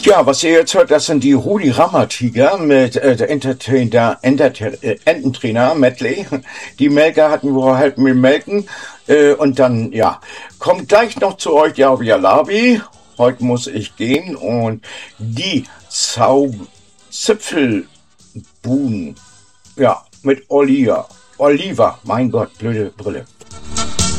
Ja, was ihr jetzt hört, das sind die Rudi Rammer-Tiger mit der Ententrainer Medley. Die Melker hatten wir halt mit Melken. Und dann, ja, kommt gleich noch zu euch Javi Alabi. Heute muss ich gehen und die Zipfelbuhn. Ja, mit Oliver, mein Gott, blöde Brille.